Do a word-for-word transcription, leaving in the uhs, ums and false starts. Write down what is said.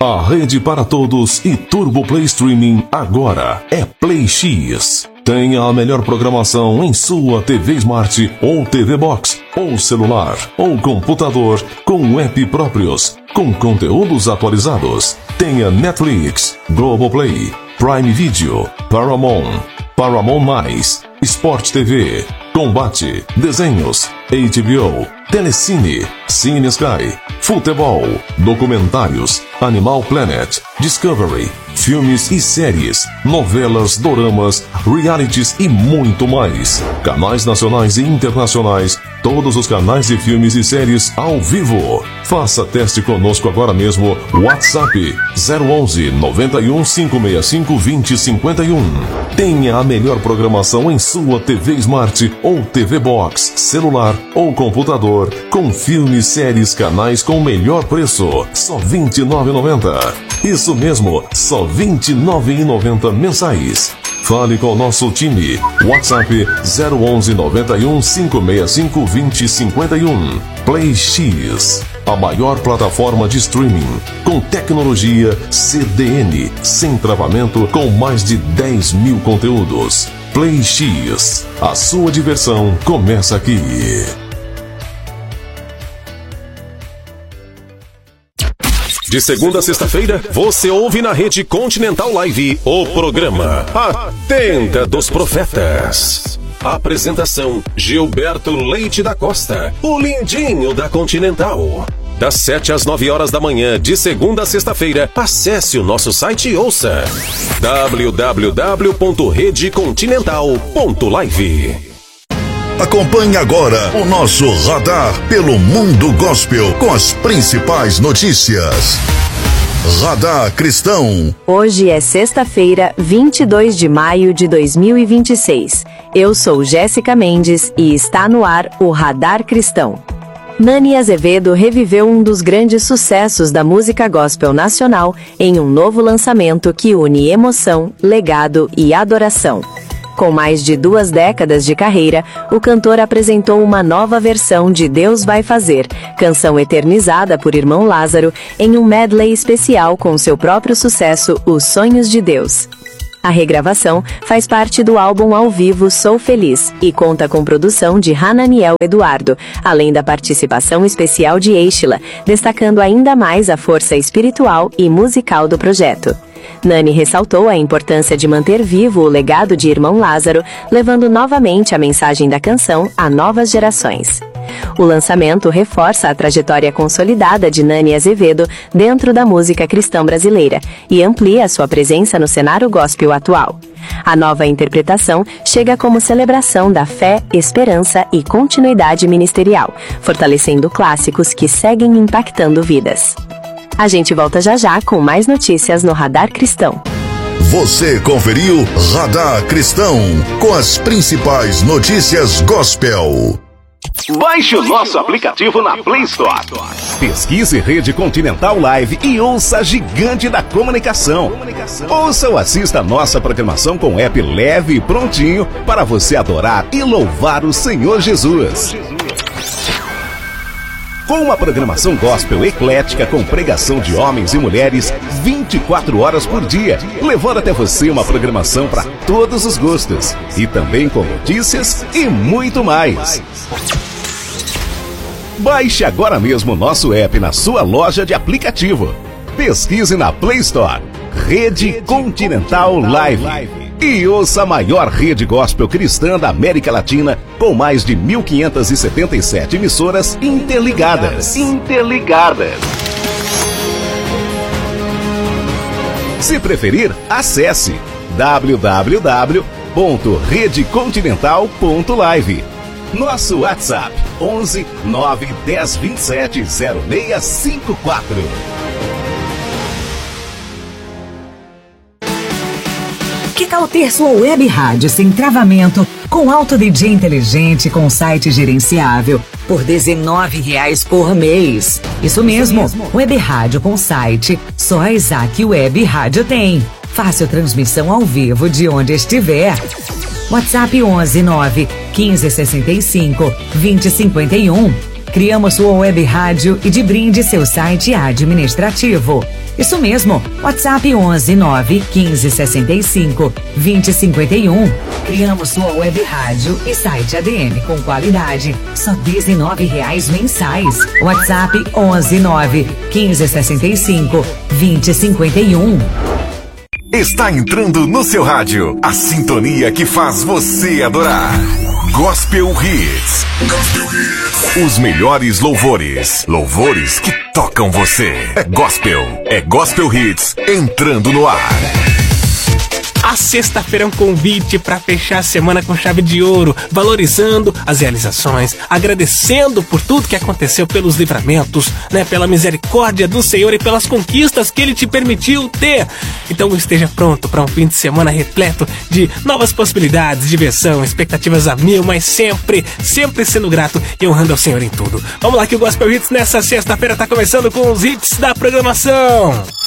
A rede para todos e Turbo Play Streaming agora é Play X. Tenha a melhor programação em sua T V Smart ou T V Box, ou celular, ou computador, com app próprios, com conteúdos atualizados. Tenha Netflix, Globoplay, Prime Video, Paramount, Paramount Mais, Sport T V, Combate, Desenhos, H B O, Telecine, Cine Sky, Futebol, Documentários, Animal Planet, Discovery, filmes e séries, novelas, doramas, realities e muito mais. Canais nacionais e internacionais, todos os canais de filmes e séries ao vivo. Faça teste conosco agora mesmo. WhatsApp zero onze, noventa e um, cinco seis cinco, vinte, cinquenta e um. Tenha a melhor programação em sua T V Smart ou T V Box, celular ou computador, com filmes, séries, canais com o melhor preço, só vinte e nove reais e noventa centavos. Isso mesmo, só vinte e nove reais e noventa centavos mensais. Fale com o nosso time. WhatsApp zero onze, noventa e um, cinco seis cinco, vinte, cinquenta e um. Play X, a maior plataforma de streaming, com tecnologia C D N, sem travamento, com mais de dez mil conteúdos. Play X, a sua diversão começa aqui. De segunda a sexta-feira, você ouve na Rede Continental Live o programa A Tenda dos Profetas. Apresentação: Gilberto Leite da Costa, o lindinho da Continental. Das sete às nove horas da manhã, de segunda a sexta-feira, acesse o nosso site e ouça w w w ponto rede continental ponto live. Acompanhe agora o nosso radar pelo mundo gospel com as principais notícias. Radar Cristão. Hoje é sexta-feira, vinte e dois de maio de dois mil e vinte e seis. Eu sou Jéssica Mendes e está no ar o Radar Cristão. Nani Azevedo reviveu um dos grandes sucessos da música gospel nacional em um novo lançamento que une emoção, legado e adoração. Com mais de duas décadas de carreira, o cantor apresentou uma nova versão de Deus Vai Fazer, canção eternizada por Irmão Lázaro, em um medley especial com seu próprio sucesso, Os Sonhos de Deus. A regravação faz parte do álbum ao vivo Sou Feliz e conta com produção de Hananiel Eduardo, além da participação especial de Eichila, destacando ainda mais a força espiritual e musical do projeto. Nani ressaltou a importância de manter vivo o legado de Irmão Lázaro, levando novamente a mensagem da canção a novas gerações. O lançamento reforça a trajetória consolidada de Nani Azevedo dentro da música cristã brasileira e amplia sua presença no cenário gospel atual. A nova interpretação chega como celebração da fé, esperança e continuidade ministerial, fortalecendo clássicos que seguem impactando vidas. A gente volta já já com mais notícias no Radar Cristão. Você conferiu Radar Cristão com as principais notícias gospel. Baixe o nosso aplicativo na Play Store. Pesquise Rede Continental Live e ouça a gigante da comunicação. Ouça ou assista a nossa programação com app leve e prontinho para você adorar e louvar o Senhor Jesus. Com uma programação gospel eclética com pregação de homens e mulheres vinte e quatro horas por dia, levando até você uma programação para todos os gostos e também com notícias e muito mais. Baixe agora mesmo o nosso app na sua loja de aplicativo. Pesquise na Play Store Rede Continental Live e ouça a maior rede gospel cristã da América Latina, com mais de mil quinhentas e setenta e sete emissoras interligadas. Interligadas. Se preferir, acesse w w w ponto rede continental ponto live. Nosso WhatsApp onze, nove, dez, vinte e sete, zero seis cinco quatro. Que tal ter sua web rádio sem travamento, com alto D J inteligente, com site gerenciável, por dezenove reais por mês? Isso mesmo, web rádio com site, só a Isaac Web Rádio tem. Fácil transmissão ao vivo de onde estiver. WhatsApp onze, nove, quinze, sessenta e cinco, vinte, cinquenta e um. criamos sua web rádio e de brinde seu site administrativo. Isso mesmo, WhatsApp onze nove quinze sessenta e cinco vinte cinquenta e um. Criamos sua web rádio e site A D M com qualidade, só dezenove reais mensais. WhatsApp onze nove quinze sessenta e cinco vinte cinquenta e um. Está entrando no seu rádio a sintonia que faz você adorar. Gospel Hits. Gospel Hits. Os melhores louvores. Louvores que tocam você. É gospel. É Gospel Hits entrando no ar. A sexta-feira é um convite para fechar a semana com chave de ouro, valorizando as realizações, agradecendo por tudo que aconteceu, pelos livramentos, né, pela misericórdia do Senhor e pelas conquistas que Ele te permitiu ter. Então esteja pronto para um fim de semana repleto de novas possibilidades, diversão, expectativas a mil, mas sempre, sempre sendo grato e honrando ao Senhor em tudo. Vamos lá que o Gospel Hits nessa sexta-feira está começando com os hits da programação.